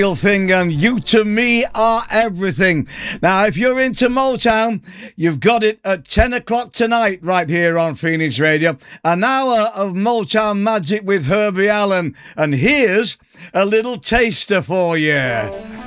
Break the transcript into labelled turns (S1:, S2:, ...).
S1: Real thing, and You to Me Are Everything. Now, if you're into Motown, you've got it at 10 o'clock tonight right here on Phoenix Radio. An hour of Motown magic with Herbie Allen. And here's a little taster for you.